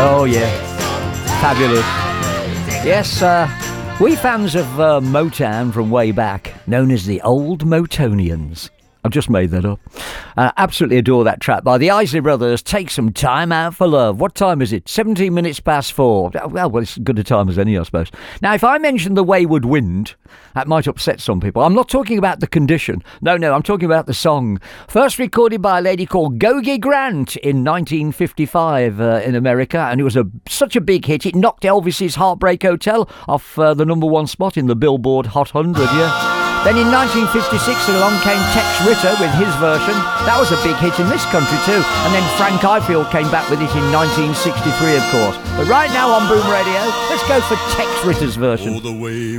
Oh, yeah. Fabulous. Yes, we fans of Motown from way back, known as the Old Motonians. I've just made that up. Absolutely adore that track by the Isley Brothers, Take Some Time Out for Love. What time is it? 17 minutes past 4. Well, it's as good a time as any, I suppose. Now, if I mention the Wayward Wind, that might upset some people. I'm not talking about the condition. No, I'm talking about the song. First recorded by a lady called Gogi Grant in 1955 in America, and it was such a big hit. It knocked Elvis's Heartbreak Hotel off the #1 spot in the Billboard Hot 100, yeah. Then in 1956 along came Tex Ritter with his version. That was a big hit in this country too. And then Frank Ifield came back with it in 1963, of course. But right now on Boom Radio, let's go for Tex Ritter's version. Oh, the way